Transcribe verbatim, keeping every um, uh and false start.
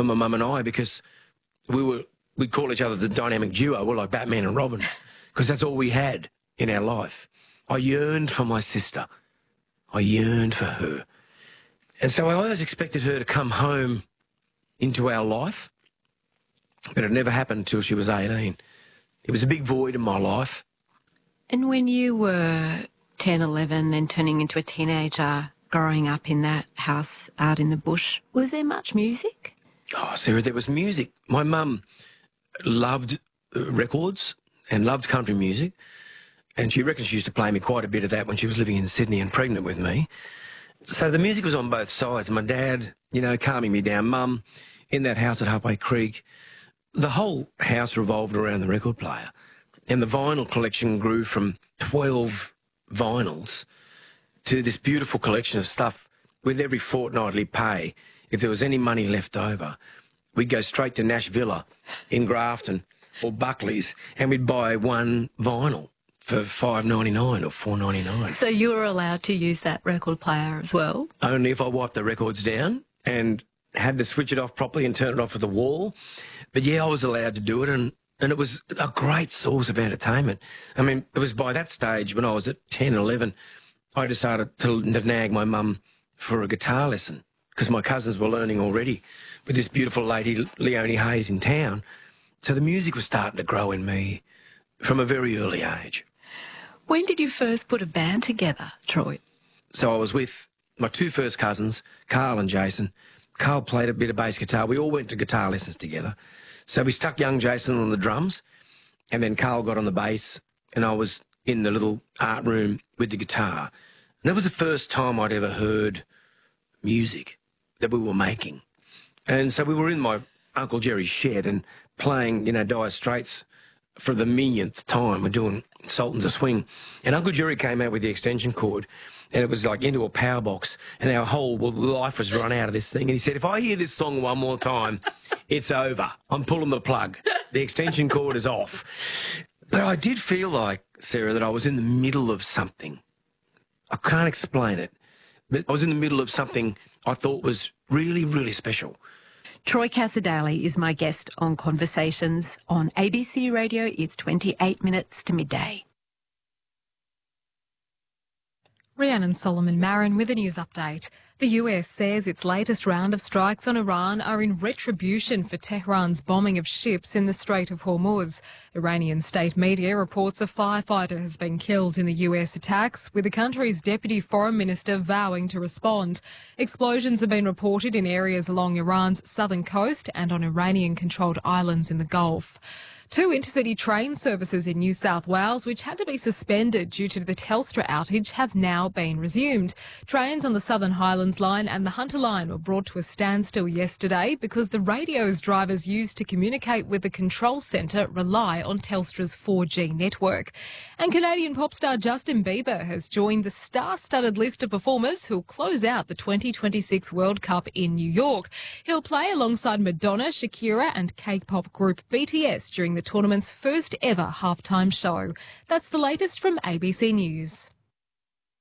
for my mum and I, because we were, we'd call each other the dynamic duo. We're like Batman and Robin, because that's all we had in our life. I yearned for my sister. I yearned for her. And so I always expected her to come home into our life, but it never happened until she was eighteen. It was a big void in my life. And when you were ten, eleven, then turning into a teenager, growing up in that house out in the bush, was there much music? Oh, Sarah, there was music. My mum loved records and loved country music, and she reckons she used to play me quite a bit of that when she was living in Sydney and pregnant with me. So the music was on both sides. My dad, you know, calming me down. Mum, in that house at Halfway Creek, the whole house revolved around the record player. And the vinyl collection grew from twelve vinyls to this beautiful collection of stuff. With every fortnightly pay, if there was any money left over, we'd go straight to Nash Villa in Grafton or Buckley's, and we'd buy one vinyl for five ninety-nine or four ninety-nine. So you were allowed to use that record player as well? Only if I wiped the records down and had to switch it off properly and turn it off at the wall. But yeah, I was allowed to do it, and, and it was a great source of entertainment. I mean, it was by that stage when I was at ten, eleven, I decided to nag my mum for a guitar lesson, because my cousins were learning already with this beautiful lady, Leonie Hayes, in town. So the music was starting to grow in me from a very early age. When did you first put a band together, Troy? So I was with my two first cousins, Carl and Jason. Carl played a bit of bass guitar. We all went to guitar lessons together. So we stuck young Jason on the drums, and then Carl got on the bass, and I was in the little art room with the guitar. And that was the first time I'd ever heard music that we were making. And so we were in my Uncle Jerry's shed and playing, you know, Dire Straits for the millionth time. We're doing Sultans of Swing. And Uncle Jerry came out with the extension cord, and it was like into a power box, and our whole life was run out of this thing. And he said, if I hear this song one more time, it's over. I'm pulling the plug. The extension cord is off. But I did feel like, Sarah, that I was in the middle of something. I can't explain it, but I was in the middle of something I thought was really, really special. Troy Cassar-Daley is my guest on Conversations on A B C Radio. It's twenty-eight minutes to midday. Rhiannon Solomon Marin with a news update. The U S says its latest round of strikes on Iran are in retribution for Tehran's bombing of ships in the Strait of Hormuz. Iranian state media reports a firefighter has been killed in the U S attacks, with the country's deputy foreign minister vowing to respond. Explosions have been reported in areas along Iran's southern coast and on Iranian-controlled islands in the Gulf. Two intercity train services in New South Wales, which had to be suspended due to the Telstra outage, have now been resumed. Trains on the Southern Highlands Line and the Hunter Line were brought to a standstill yesterday because the radios drivers use to communicate with the control centre rely on Telstra's four G network. And Canadian pop star Justin Bieber has joined the star-studded list of performers who'll close out the twenty twenty-six World Cup in New York. He'll play alongside Madonna, Shakira and K-pop group B T S during the tournament's first ever halftime show. That's the latest from A B C News.